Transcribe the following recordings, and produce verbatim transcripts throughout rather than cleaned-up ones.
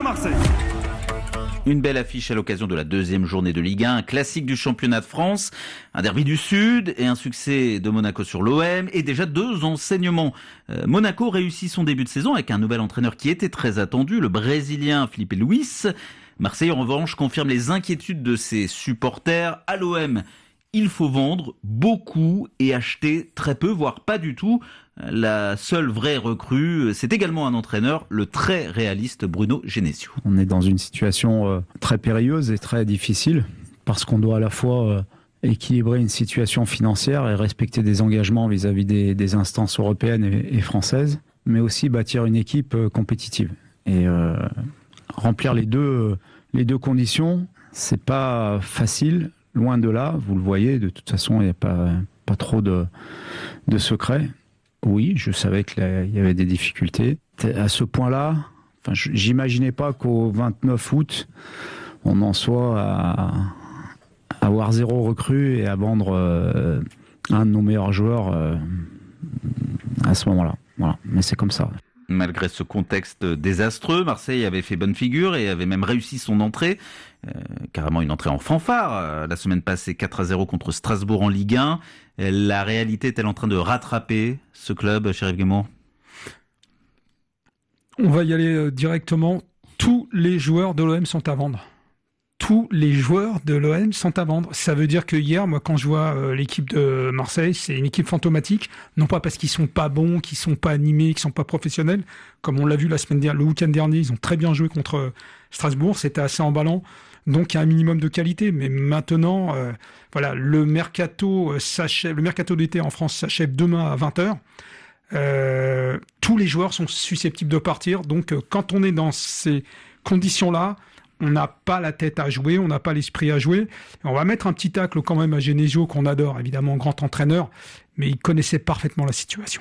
Marseille. Une belle affiche à l'occasion de la deuxième journée de Ligue un, un classique du championnat de France, un derby du Sud et un succès de Monaco sur l'O M et déjà deux enseignements. Euh, Monaco réussit son début de saison avec un nouvel entraîneur qui était très attendu, le Brésilien Felipe Luis. Marseille en revanche confirme les inquiétudes de ses supporters. À l'O M, il faut vendre beaucoup et acheter très peu, voire pas du tout. La seule vraie recrue, c'est également un entraîneur, le très réaliste Bruno Genesio. On est dans une situation euh, très périlleuse et très difficile parce qu'on doit à la fois euh, équilibrer une situation financière et respecter des engagements vis-à-vis des, des instances européennes et, et françaises, mais aussi bâtir une équipe euh, compétitive. Et euh, remplir les deux, euh, les deux conditions, c'est pas facile, loin de là. Vous le voyez, de toute façon, il n'y a pas, pas trop de, de secrets. Oui, je savais qu'il y avait des difficultés. À ce point-là, enfin, j'imaginais pas qu'au vingt-neuf août, on en soit à, à avoir zéro recrue et à vendre euh, un de nos meilleurs joueurs euh, à ce moment-là. Voilà. Mais c'est comme ça. Malgré ce contexte désastreux, Marseille avait fait bonne figure et avait même réussi son entrée, euh, carrément une entrée en fanfare, euh, la semaine passée quatre à zéro contre Strasbourg en Ligue un. La réalité est-elle en train de rattraper ce club, Chérif Guémour ? On va y aller directement. Tous les joueurs de l'O M sont à vendre. Tous les joueurs de l'O M sont à vendre. Ça veut dire que hier, moi, quand je vois euh, l'équipe de Marseille, c'est une équipe fantomatique. Non pas parce qu'ils sont pas bons, qu'ils sont pas animés, qu'ils sont pas professionnels. Comme on l'a vu la semaine dernière, le week-end dernier, ils ont très bien joué contre Strasbourg. C'était assez emballant. Donc, il y a un minimum de qualité. Mais maintenant, euh, voilà, le mercato euh, s'achève, le mercato d'été en France s'achève demain à vingt heures. Euh, tous les joueurs sont susceptibles de partir. Donc, euh, quand on est dans ces conditions-là, on n'a pas la tête à jouer, on n'a pas l'esprit à jouer. Et on va mettre un petit tacle quand même à Genesio, qu'on adore, évidemment, grand entraîneur, mais il connaissait parfaitement la situation.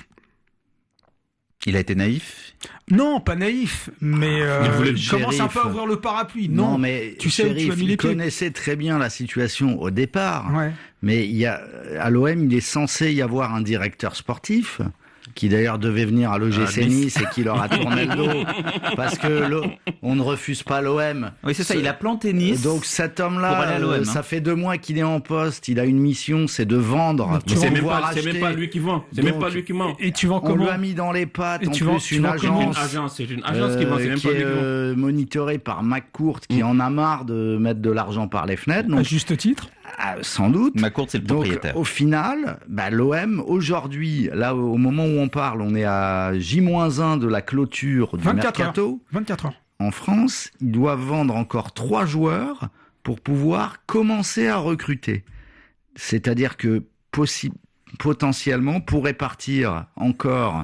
Il a été naïf ? Non, pas naïf, mais euh, il commence un peu à ouvrir le parapluie. Non, non mais tu sais Chérif, où tu as mis les il pieds. connaissait très bien la situation au départ, ouais. mais il y a, à l'O M, il est censé y avoir un directeur sportif qui d'ailleurs devait venir à l'O G C Nice et qui leur a tourné le dos parce que le, on ne refuse pas l'O M. Oui, c'est ça, il a planté Nice. Donc cet homme-là, pour aller à l'O M, euh, hein. ça fait deux mois qu'il est en poste, il a une mission, c'est de vendre. Mais c'est même, pas, c'est même pas lui qui vend, c'est Donc, même pas lui qui vend. Et tu vends on comment ? lui a mis dans les pattes Et en tu plus vends- une tu vends comment ? agence, Une agence, c'est une agence qui vend, c'est euh, même qui pas lui est qui vend. euh, monitorée par McCourt qui Mm. en a marre de mettre de l'argent par les fenêtres. À Donc, juste titre. ah, sans doute. McCourt, c'est le Donc, propriétaire. au final, bah, l'O M, aujourd'hui, là, au moment où on parle, on est à J moins un de la clôture du vingt-quatre mercato. heures. vingt-quatre heures. En France, ils doivent vendre encore trois joueurs pour pouvoir commencer à recruter. C'est-à-dire que possi- potentiellement pourrait partir encore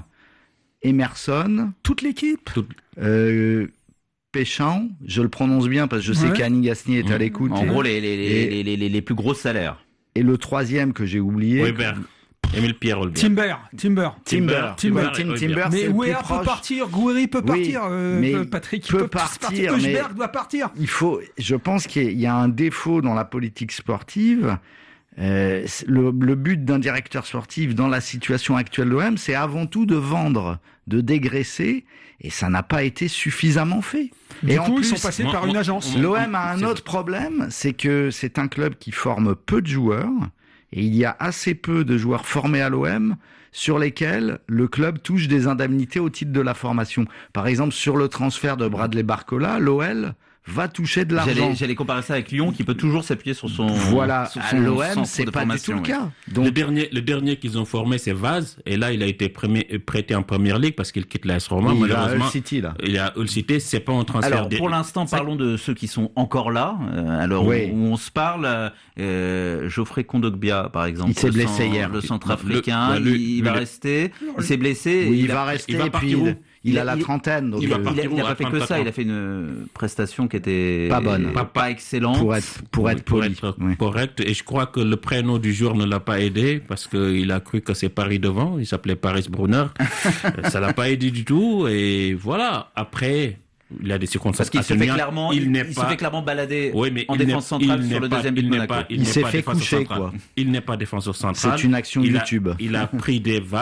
Emerson, Toute l'équipe. euh, Péchamp, je le prononce bien parce que je sais Ouais. qu'Annie Gasnier est à Mmh. l'écoute. En et, gros, les, les, les, et- les, les, les, les plus gros salaires. et le troisième que j'ai oublié, Weber. Émile Pierre Olbert. Timber. Timber. Timber. Timber. Ouais, Tim- Timber. Timber, Mais c'est le Wea plus peut proche. partir, Gouiri peut Oui, partir, euh, mais Patrick peut il peut partir, mais- Eusberg doit partir. Il faut, je pense qu'il y a un défaut dans la politique sportive. Euh, le, le but d'un directeur sportif dans la situation actuelle de l'O M, c'est avant tout de vendre, de dégraisser, et ça n'a pas été suffisamment fait. Du et coup, en ils plus, sont passés moi- par moi- une agence. l'O M a un C'est- autre problème, c'est que c'est un club qui forme peu de joueurs, et il y a assez peu de joueurs formés à l'O M sur lesquels le club touche des indemnités au titre de la formation. Par exemple, sur le transfert de Bradley Barcola, l'O L va toucher de l'argent. J'allais, j'allais comparer ça avec Lyon qui peut toujours s'appuyer sur son. Voilà, sur à son l'O M, centre c'est de pas du tout formation, le oui. cas. Le Donc, dernier, le dernier qu'ils ont formé, c'est Vaz, et là, il a été premier, prêté en première ligue parce qu'il quitte l'A S Roma. oui, il va à Malheureusement, Hull City, là. il a Hull City, c'est pas un transfert. Alors, des- pour l'instant, Ça- parlons de ceux qui sont encore là. Euh, alors, Oui. où, où on se parle, euh, Geoffrey Kondogbia, par exemple. Il s'est le blessé cent- hier. Le centrafricain, Le- le- il, il le- va le- rester. Il s'est blessé. Oui, il, il a- va rester, il va et puis partir où il, il Il a a- la il- trentaine. Donc il va euh, partir Il a, il a pas fait que trente-quatre ça, ans. il a fait une prestation qui était Pas bonne. pas, pas excellente. pour être, pour être pour poli. être Oui. correct. Et je crois que le prénom du jour ne l'a pas aidé parce qu'il a cru que c'est Paris devant. Il s'appelait Paris Brunner. Ça l'a pas aidé du tout. Et voilà. Après, il a des circonstances Parce qu'il se fait atténuantes. clairement, il il, n'est il pas. se fait clairement balader Oui, mais en il défense n'est- centrale il sur n'est le pas- deuxième but il de n'est Monaco. pas- Il n'est s'est pas fait défenseur coucher, central. quoi. Il n'est pas défenseur central. C'est une action Il a- YouTube. Il a pris des vagues.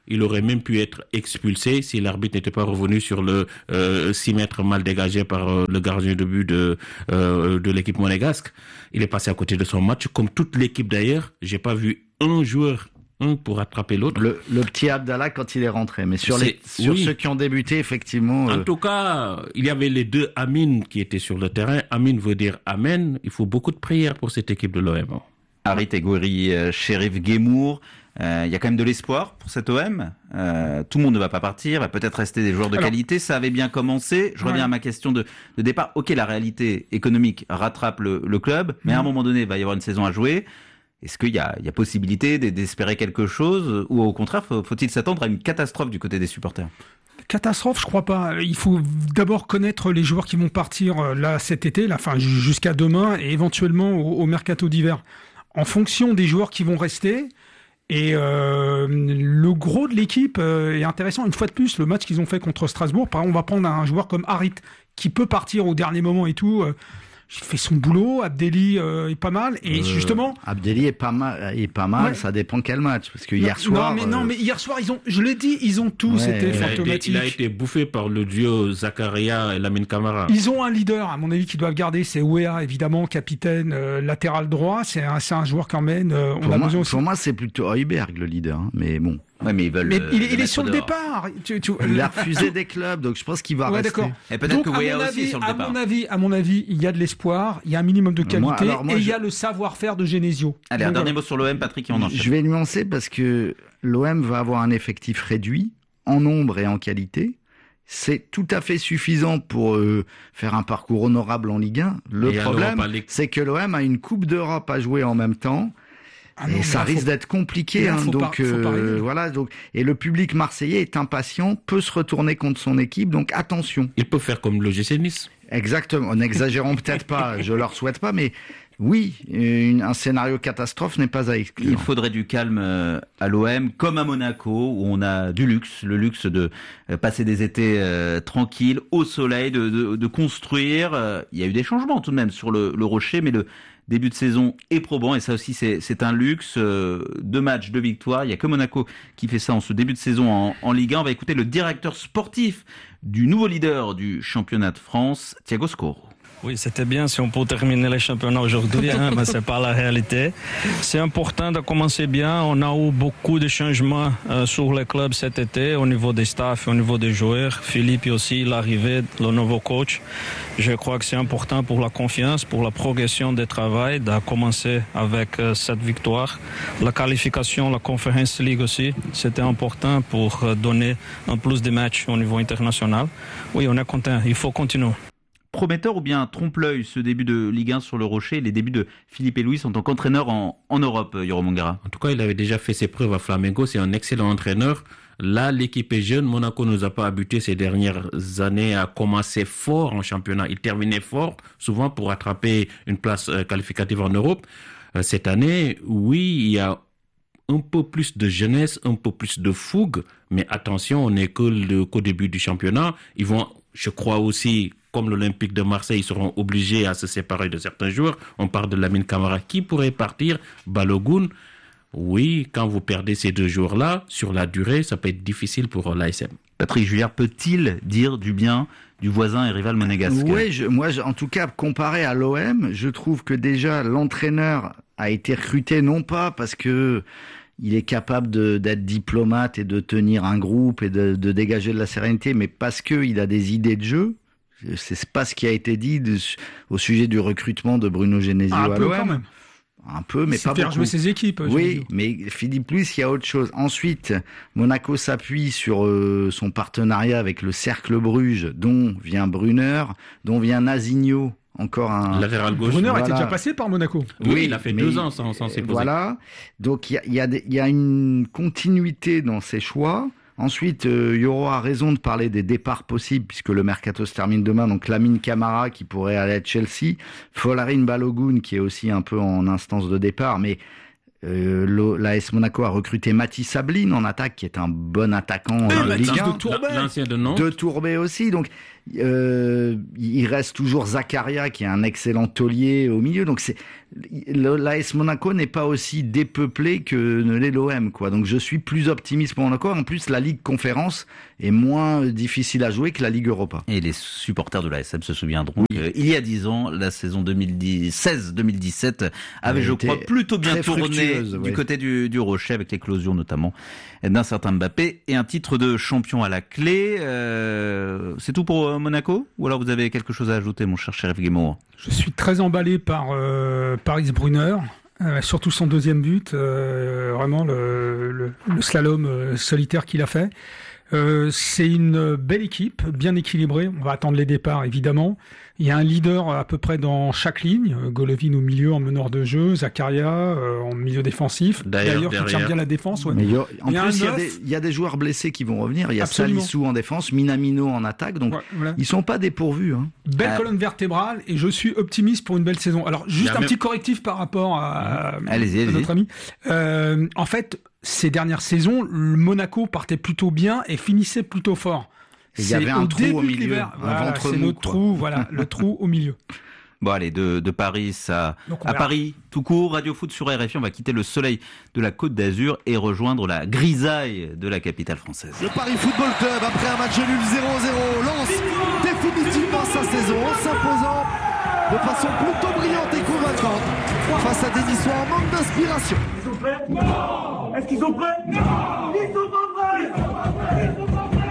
il aurait même pu être expulsé si l'arbitre n'était pas revenu sur le euh, six mètres mal dégagé par euh, le gardien de but de, euh, de l'équipe monégasque. Il est passé à côté de son match, comme toute l'équipe d'ailleurs. J'ai pas vu un joueur un pour attraper l'autre. Le, le petit Abdallah quand il est rentré. Mais sur, les, sur oui. ceux qui ont débuté, effectivement... En euh... tout cas, il y avait les deux Amin qui étaient sur le terrain. Amin veut dire Amen. Il faut beaucoup de prières pour cette équipe de l'O M. Harit Egouri, euh, Chérif Guémour, il euh, y a quand même de l'espoir pour cette O M. Euh, tout le monde ne va pas partir, va peut-être rester des joueurs de Alors, qualité. Ça avait bien commencé. Je reviens ouais. à ma question de, de départ. Ok, la réalité économique rattrape le, le club, mais mmh. à un moment donné, il va y avoir une saison à jouer. Est-ce qu'il y a, il y a possibilité d'espérer quelque chose, ou au contraire, faut-il s'attendre à une catastrophe du côté des supporters ? Catastrophe, je crois pas. Il faut d'abord connaître les joueurs qui vont partir là cet été, là, enfin jusqu'à demain, et éventuellement au, au mercato d'hiver. En fonction des joueurs qui vont rester, et euh, le gros de l'équipe euh, est intéressant. Une fois de plus, le match qu'ils ont fait contre Strasbourg, par exemple, on va prendre un joueur comme Harit, qui peut partir au dernier moment et tout. Euh, Il fait son boulot, Abdelli euh, est pas mal, et euh, justement... Abdelli est pas mal, est pas mal, ouais. Ça dépend quel match, parce que non, hier soir... Non mais, euh... non, mais hier soir, ils ont, je l'ai dit, ils ont tout, ouais, c'était fantomatique. Il a été bouffé par le duo Zakaria et Lamine Camara. Ils ont un leader, à mon avis, qu'ils doivent garder, c'est Ouéa, évidemment, capitaine, euh, latéral droit, c'est un, c'est un joueur quand même... Euh, on pour, a moi, besoin aussi... pour moi, c'est plutôt Højbjerg, le leader, hein, mais bon... Ouais, mais ils veulent. Mais euh, il, il est sur le départ. Tu, tu... Il a refusé des clubs, donc je pense qu'il va ouais, rester. D'accord. Et peut-être que Ouéa aussi est sur le à départ. Mon avis, à mon avis, il y a de l'espoir, il y a un minimum de qualité, moi, alors, moi, et il je... y a le savoir-faire de Genesio. Allez, donc, un dernier voilà. mot sur l'O M, Patrick, et on enchaîne. Je vais nuancer parce que l'O M va avoir un effectif réduit en nombre et en qualité. C'est tout à fait suffisant pour euh, faire un parcours honorable en Ligue un. Le et problème, les... c'est que l'O M a une Coupe d'Europe à jouer en même temps. Ah non, et ça risque faut... d'être compliqué, hein, donc euh, voilà. Donc et le public marseillais est impatient, peut se retourner contre son équipe, donc attention. Il peut faire comme l'O G C Nice. Exactement. N'exagérons peut-être pas, je leur souhaite pas, mais oui, une, un scénario catastrophe n'est pas à exclure. Il faudrait du calme à l'O M, comme à Monaco, où on a du luxe, le luxe de passer des étés euh, tranquilles, au soleil, de, de, de construire. Il y a eu des changements tout de même sur le, le rocher, mais le début de saison est probant, et ça aussi c'est, c'est un luxe. Euh, deux matchs, deux victoires. Il n'y a que Monaco qui fait ça en ce début de saison en, en Ligue un. On va écouter le directeur sportif du nouveau leader du championnat de France, Thiago Scoro. Oui, c'était bien si on peut terminer les championnats aujourd'hui, hein, mais c'est pas la réalité. C'est important de commencer bien. On a eu beaucoup de changements euh, sur le club cet été, au niveau des staffs, au niveau des joueurs. Philippe aussi, l'arrivée, le nouveau coach. Je crois que c'est important pour la confiance, pour la progression du travail, de commencer avec euh, cette victoire. La qualification, la Conference League aussi, c'était important pour euh, donner un plus de matchs au niveau international. Oui, on est content. Il faut continuer. Prometteur ou bien trompe-l'œil ce début de Ligue un sur le Rocher, les débuts de Philippe Luis en tant qu'entraîneur en, en Europe, Yoro Mongara? En tout cas, il avait déjà fait ses preuves à Flamengo, c'est un excellent entraîneur. Là, l'équipe est jeune, Monaco ne nous a pas habitués ces dernières années à commencer fort en championnat. Il terminait fort, souvent pour attraper une place qualificative en Europe. Cette année, oui, il y a un peu plus de jeunesse, un peu plus de fougue, mais attention, on n'est que le, qu'au début du championnat. Ils vont, je crois aussi, comme l'Olympique de Marseille, ils seront obligés à se séparer de certains joueurs. On parle de Lamine Camara qui pourrait partir, Balogun. Oui, quand vous perdez ces deux joueurs-là, sur la durée, ça peut être difficile pour l'A S M. Patrick Juillard peut-il dire du bien du voisin et rival monégasque? Oui, je, moi, je, en tout cas, comparé à l'O M, je trouve que déjà l'entraîneur a été recruté non pas parce que il est capable de, d'être diplomate et de tenir un groupe et de, de dégager de la sérénité, mais parce qu'il a des idées de jeu. C'est pas ce qui a été dit de, au sujet du recrutement de Bruno Genesio ah, à l'O M. Quand même. Un peu, mais c'est pas faire beaucoup. Jouer ses équipes. Oui, mais Philippe Luis, il y a autre chose. Ensuite, Monaco s'appuie sur euh, son partenariat avec le Cercle Bruges, dont vient Brunner, dont vient Nazinho. Encore un latéral gauche. Brunner voilà. était déjà passé par Monaco. Oui, oui il a fait deux ans sans, sans s'y poser. Voilà. Donc il y a, y, a y a une continuité dans ses choix. Ensuite, euh, Yoro a raison de parler des départs possibles puisque le mercato se termine demain. Donc Lamine Camara qui pourrait aller à Chelsea, Folarin Balogun qui est aussi un peu en instance de départ, mais euh, l'A S Monaco a recruté Mathis Sablin en attaque qui est un bon attaquant de Ligue un. De Tourbet. L'ancien de Nantes. De Tourbet aussi. Donc Euh, il reste toujours Zakaria qui est un excellent taulier au milieu. Donc c'est l'A S Monaco n'est pas aussi dépeuplé que ne l'est l'O M, quoi. Donc je suis plus optimiste pour Monaco. En plus, la Ligue Conférence est moins difficile à jouer que la Ligue Europa. Et les supporters de l'A S M se souviendront oui. qu'il y a dix ans, la saison deux mille seize deux mille dix-sept avait, je crois, plutôt bien tourné du oui. côté du, du Rocher, avec l'éclosion notamment d'un certain Mbappé et un titre de champion à la clé. Euh, c'est tout pour Monaco, ou alors vous avez quelque chose à ajouter, mon cher Chérif Guémot? Je suis très emballé par euh, Paris Brunner, euh, surtout son deuxième but, euh, vraiment le, le, le slalom euh, solitaire qu'il a fait. Euh, c'est une belle équipe, bien équilibrée. On va attendre les départs, évidemment. Il y a un leader à peu près dans chaque ligne. Golovin au milieu, en meneur de jeu. Zakaria euh, en milieu défensif. D'ailleurs, qui tient bien la défense. Ouais. Mais il y a, en il plus, il y, a des, il y a des joueurs blessés qui vont revenir. Il y a Absolument. Salissou en défense, Minamino en attaque. Donc, ouais, voilà. Ils sont pas dépourvus. Hein. Belle ah. colonne vertébrale, et je suis optimiste pour une belle saison. Alors, juste un même... petit correctif par rapport à, mmh. allez-y, allez-y. à notre ami. Euh, en fait, ces dernières saisons, le Monaco partait plutôt bien et finissait plutôt fort. Il y avait un trou au milieu, un voilà, ventre c'est mou, notre quoi. trou, voilà, le trou au milieu. Bon allez, de, de Paris à, à Paris, tout court, Radio Foot sur R F I, on va quitter le soleil de la Côte d'Azur et rejoindre la grisaille de la capitale française. Le Paris Football Club, après un match nul zéro zéro, lance définitivement sa saison en s'imposant de façon plutôt brillante et convaincante face à des Niçois en manque d'inspiration. Ils sont prêts? Non! Est-ce qu'ils sont prêts? Non! Ils sont pas prêts! Ils sont pas prêts!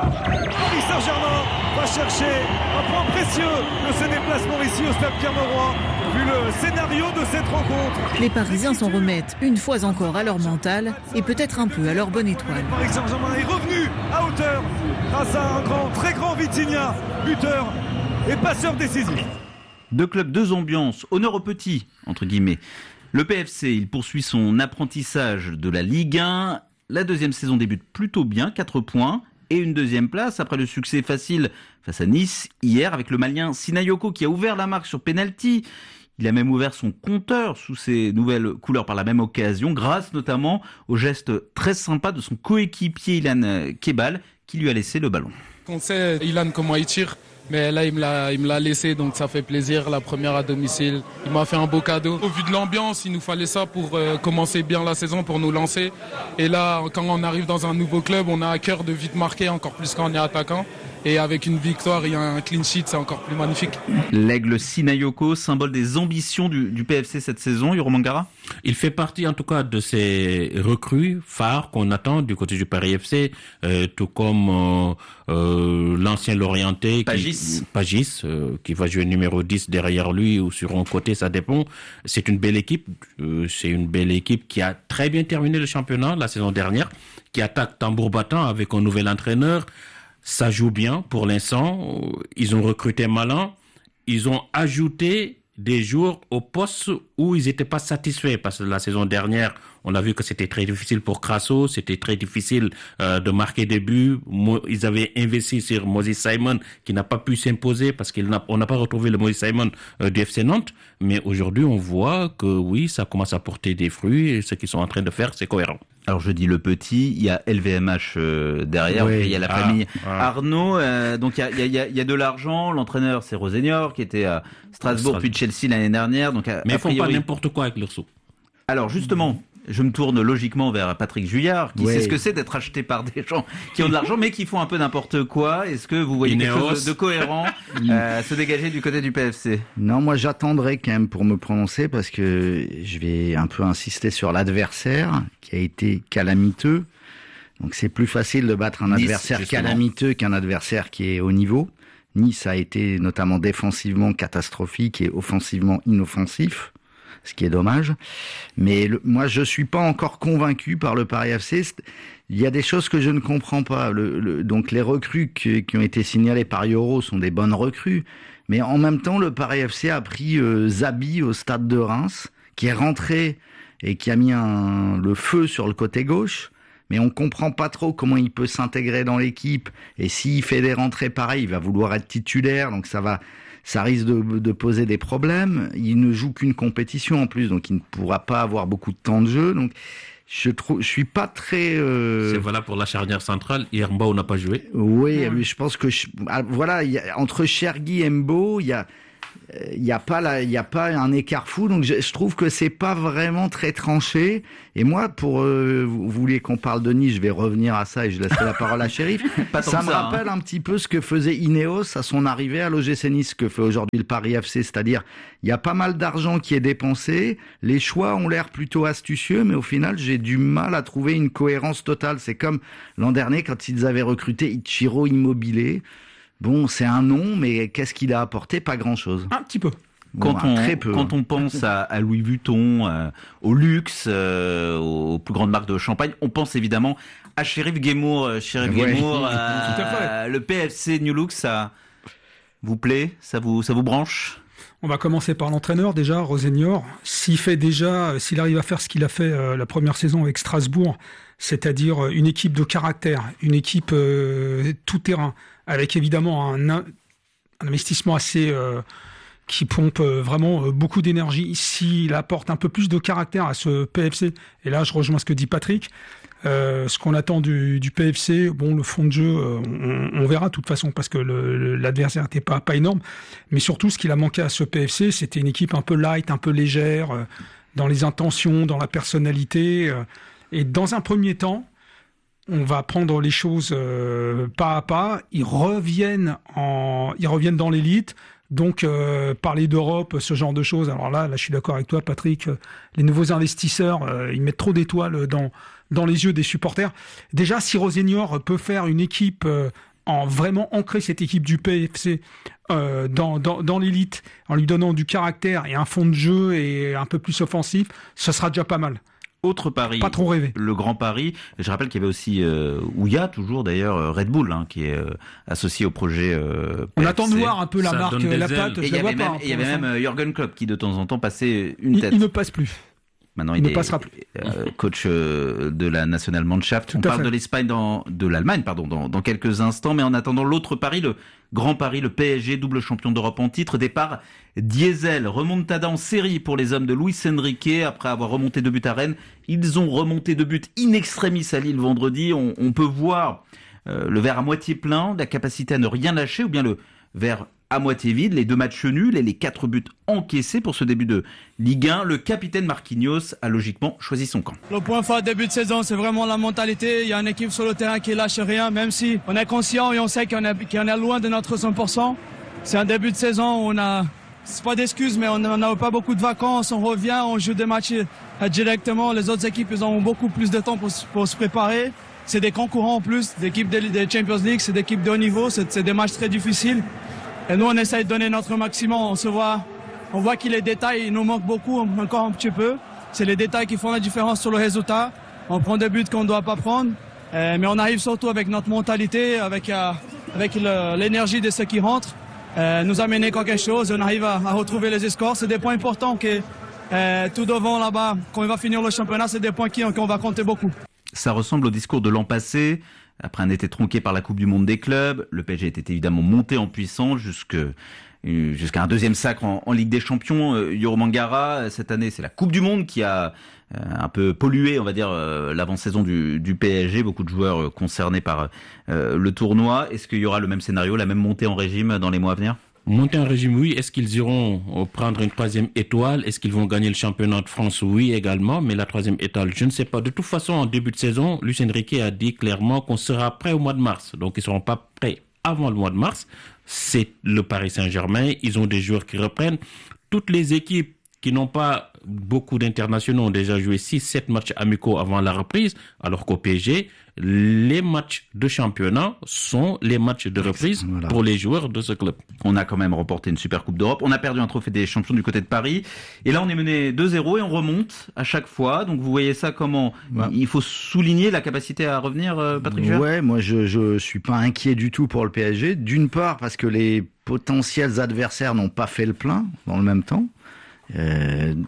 Paris Saint-Germain va chercher un point précieux de ses déplacements ici au Stade Pierre-Mauroy, vu le scénario de cette rencontre. Les Parisiens s'en remettent une fois encore à leur mental et peut-être un peu à leur bonne étoile. Paris Saint-Germain est revenu à hauteur grâce à un grand, très grand Vitinha, buteur et passeur décisif. Deux clubs, deux ambiances, honneur aux petits, entre guillemets. Le P F C, il poursuit son apprentissage de la Ligue un. La deuxième saison débute plutôt bien, quatre points et une deuxième place après le succès facile face à Nice hier avec le Malien Sinayoko qui a ouvert la marque sur penalty. Il a même ouvert son compteur sous ses nouvelles couleurs par la même occasion, grâce notamment au geste très sympa de son coéquipier Ilan Kebal qui lui a laissé le ballon. On sait Ilan comment il tire. Mais là, il me l'a, il me l'a laissé, donc ça fait plaisir. La première à domicile, il m'a fait un beau cadeau. Au vu de l'ambiance, il nous fallait ça pour euh, commencer bien la saison, pour nous lancer. Et là, quand on arrive dans un nouveau club, on a à cœur de vite marquer, encore plus quand on est attaquant. Et avec une victoire et un clean sheet, c'est encore plus magnifique. L'aigle Sinayoko, symbole des ambitions du, du P F C cette saison, Yoro Mangara? Il fait partie en tout cas de ces recrues phares qu'on attend du côté du Paris F C, euh, tout comme euh, euh, l'ancien Lorientais Pagis, Pagis euh, qui va jouer numéro dix derrière lui ou sur un côté, ça dépend. C'est une belle équipe, euh, c'est une belle équipe qui a très bien terminé le championnat la saison dernière, qui attaque tambour battant avec un nouvel entraîneur. Ça joue bien pour l'instant. Ils ont recruté malin. Ils ont ajouté des joueurs au poste où ils n'étaient pas satisfaits. Parce que la saison dernière, on a vu que c'était très difficile pour Crasso. C'était très difficile euh, de marquer des buts. Ils avaient investi sur Moses Simon qui n'a pas pu s'imposer parce qu'on n'a pas retrouvé le Moses Simon euh, du F C Nantes. Mais aujourd'hui, on voit que oui, ça commence à porter des fruits. Et ce qu'ils sont en train de faire, c'est cohérent. Alors je dis le petit, il y a L V M H euh, derrière, oui. Il y a la ah, famille ah. Arnaud, euh, donc il y a, il y, a, il y a de l'argent, l'entraîneur c'est Rosenior qui était à Strasbourg, Strasbourg. puis Chelsea l'année dernière. Donc à, Mais ils font priori... pas n'importe quoi avec leur sou. Alors justement, je me tourne logiquement vers Patrick Juillard, qui oui. sait ce que c'est d'être acheté par des gens qui ont de l'argent, mais qui font un peu n'importe quoi. Est-ce que vous voyez Ineos. quelque chose de cohérent euh, se dégager du côté du P F C? Non, moi j'attendrai quand même pour me prononcer, parce que je vais un peu insister sur l'adversaire, qui a été calamiteux. Donc c'est plus facile de battre un nice, adversaire justement. calamiteux qu'un adversaire qui est au niveau. Nice a été notamment défensivement catastrophique et offensivement inoffensif, ce qui est dommage. Mais le, moi, je suis pas encore convaincu par le Paris F C. Il y a des choses que je ne comprends pas. Le, le, donc, les recrues qui, qui ont été signalées par Euro sont des bonnes recrues. Mais en même temps, le Paris F C a pris euh, Zabi au stade de Reims, qui est rentré et qui a mis un, le feu sur le côté gauche. mais on comprend pas trop comment il peut s'intégrer dans l'équipe. Et s'il fait des rentrées pareilles, il va vouloir être titulaire, donc ça va, ça risque de, de poser des problèmes. Il ne joue qu'une compétition en plus, donc il ne pourra pas avoir beaucoup de temps de jeu. Donc je trouve, je suis pas très. Euh... C'est voilà pour la charnière centrale. Hier, Mbo n'a pas joué. Oui, mmh. je pense que je... voilà, y a, entre Chergui et Mbo, il y a. Il n'y a pas là, il y a pas un écart fou, donc je, je trouve que c'est pas vraiment très tranché. Et moi, pour euh, vous vouliez qu'on parle de Nice, je vais revenir à ça et je laisserai la parole à Chérif. Ça me ça, rappelle hein. un petit peu ce que faisait Ineos à son arrivée à l'O G C Nice, ce que fait aujourd'hui le Paris F C, c'est-à-dire il y a pas mal d'argent qui est dépensé, les choix ont l'air plutôt astucieux, mais au final j'ai du mal à trouver une cohérence totale. C'est comme l'an dernier quand ils avaient recruté Ichiro Immobilier. Bon, c'est un nom, mais qu'est-ce qu'il a apporté? Pas grand-chose. Un petit peu. Quand, bon, on, très peu. quand on pense à, à Louis Vuitton, euh, au luxe, euh, aux plus grandes marques de champagne, on pense évidemment à Chérif Guémour. Chérif ouais. Guémour, euh, le P F C New Look, ça vous plaît? Ça vous, ça vous branche? On va commencer par l'entraîneur déjà, Rosenior. S'il fait déjà, s'il arrive à faire ce qu'il a fait euh, la première saison avec Strasbourg, c'est-à-dire une équipe de caractère, une équipe euh, tout-terrain, avec évidemment un, un investissement assez euh, qui pompe vraiment beaucoup d'énergie. S'il apporte un peu plus de caractère à ce P F C, et là je rejoins ce que dit Patrick, euh, ce qu'on attend du, du P F C, bon, le fond de jeu, on, on verra de toute façon parce que le, l'adversaire n'était pas, pas énorme, mais surtout ce qu'il a manqué à ce P F C, c'était une équipe un peu light, un peu légère, euh, dans les intentions, dans la personnalité, euh, et dans un premier temps, on va prendre les choses euh, pas à pas. Ils reviennent en, ils reviennent dans l'élite. Donc euh, parler d'Europe, ce genre de choses. Alors là, là, je suis d'accord avec toi, Patrick. Euh, les nouveaux investisseurs, euh, ils mettent trop d'étoiles dans dans les yeux des supporters. Déjà, si Rosenior peut faire une équipe euh, en vraiment ancrer cette équipe du P F C euh, dans dans dans l'élite, en lui donnant du caractère et un fond de jeu et un peu plus offensif, ça sera déjà pas mal. Autre pari, pas trop rêvé. Le Grand Paris. Je rappelle qu'il y avait aussi, euh, où il y a toujours d'ailleurs Red Bull, hein, qui est euh, associé au projet. Euh, On attend de voir un peu la ça marque, la patte. Et il y avait même, il y avait même Jürgen Klopp qui de temps en temps passait une il, tête. Il ne passe plus. Maintenant, il, il ne est passera plus. Euh, coach euh, de la Nationalmannschaft. Tout On à parle fait. de l'Espagne dans, de l'Allemagne, pardon, dans, dans quelques instants. Mais en attendant l'autre pari, le Grand Paris, le P S G, double champion d'Europe en titre. Départ diesel, remontada en série pour les hommes de Luis Enrique. Après avoir remonté deux buts à Rennes, ils ont remonté deux buts in extremis à Lille vendredi. On, on peut voir euh, le verre à moitié plein, la capacité à ne rien lâcher, ou bien le verre à moitié vide, les deux matchs nuls et les quatre buts encaissés pour ce début de Ligue un. Le capitaine Marquinhos a logiquement choisi son camp. Le point fort début de saison, c'est vraiment la mentalité. Il y a une équipe sur le terrain qui lâche rien, même si on est conscient et on sait qu'on est, qu'on est loin de notre cent pour cent. C'est un début de saison où on a, c'est pas d'excuses, mais on n'a pas beaucoup de vacances. On revient, on joue des matchs directement. Les autres équipes, ils ont beaucoup plus de temps pour, pour se préparer. C'est des concurrents en plus, des équipes de, de Champions League, c'est des équipes de haut niveau, c'est, c'est des matchs très difficiles. Et nous, on essaie de donner notre maximum. On se voit, on voit que les détails, il nous manquent beaucoup, encore un petit peu. C'est les détails qui font la différence sur le résultat. On prend des buts qu'on ne doit pas prendre. Euh, mais on arrive surtout avec notre mentalité, avec, euh, avec le, l'énergie de ceux qui rentrent, euh, nous amener quelque chose. On arrive à, à retrouver les scores. C'est des points importants que euh, tout devant là-bas, quand il va finir le championnat, c'est des points qui, qu'on va compter beaucoup. Ça ressemble au discours de l'an passé. Après un été tronqué par la Coupe du Monde des clubs, le P S G était évidemment monté en puissance jusque, jusqu'à un deuxième sacre en, en Ligue des Champions. Yoro Mangara, cette année, c'est la Coupe du Monde qui a euh, un peu pollué, on va dire, euh, l'avant-saison du, du P S G. Beaucoup de joueurs euh, concernés par euh, le tournoi. Est-ce qu'il y aura le même scénario, la même montée en régime dans les mois à venir ? Monter en régime, oui. Est-ce qu'ils iront prendre une troisième étoile? Est-ce qu'ils vont gagner le championnat de France? Oui, également. Mais la troisième étoile, je ne sais pas. De toute façon, en début de saison, Luis Enrique a dit clairement qu'on sera prêt au mois de mars. Donc, ils ne seront pas prêts avant le mois de mars. C'est le Paris Saint-Germain. Ils ont des joueurs qui reprennent. Toutes les équipes qui n'ont pas beaucoup d'internationaux ont déjà joué six sept matchs amicaux avant la reprise, alors qu'au P S G, les matchs de championnat sont les matchs de reprise voilà. pour les joueurs de ce club. On a quand même remporté une super Coupe d'Europe, on a perdu un trophée des champions du côté de Paris, et là on est mené deux zéro et on remonte à chaque fois, donc vous voyez ça comment ouais. Il faut souligner la capacité à revenir, Patrick Juard. Ouais, moi je, je suis pas inquiet du tout pour le P S G, d'une part parce que les potentiels adversaires n'ont pas fait le plein dans le même temps. Euh,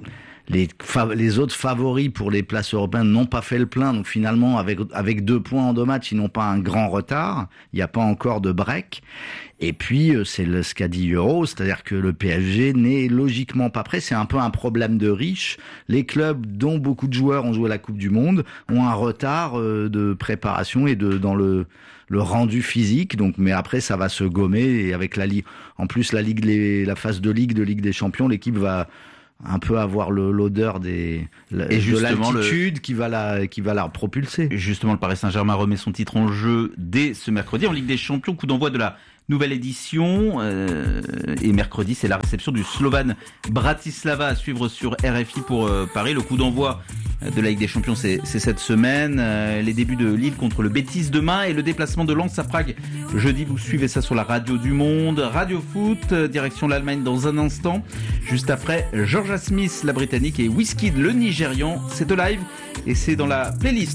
les, les autres favoris pour les places européennes n'ont pas fait le plein. Donc finalement, avec, avec deux points en deux matchs, ils n'ont pas un grand retard. Il n'y a pas encore de break. Et puis, c'est le, ce qu'a dit Euro, c'est-à-dire que le P S G n'est logiquement pas prêt. C'est un peu un problème de riches. Les clubs dont beaucoup de joueurs ont joué à la Coupe du Monde ont un retard de préparation et de dans le le rendu physique. Donc, mais après, ça va se gommer. Et avec la Ligue, en plus, la Ligue, les, la phase de Ligue, de Ligue des Champions, l'équipe va un peu avoir le, l'odeur des, la, et de l'altitude le, qui va la, qui va la propulser. Justement, le Paris Saint-Germain remet son titre en jeu dès ce mercredi en Ligue des Champions. Coup d'envoi de la nouvelle édition. Euh, et mercredi, c'est la réception du Slovan Bratislava à suivre sur R F I pour euh, Paris. Le coup d'envoi de la Ligue des Champions, c'est, c'est cette semaine. Euh, les débuts de Lille contre le Betis demain et le déplacement de Lens à Prague jeudi. Vous suivez ça sur la radio du Monde. Radio Foot, direction l'Allemagne dans un instant. Juste après, Georgia Smith, la Britannique, et Wizkid, le Nigérian. C'est de live et c'est dans la playlist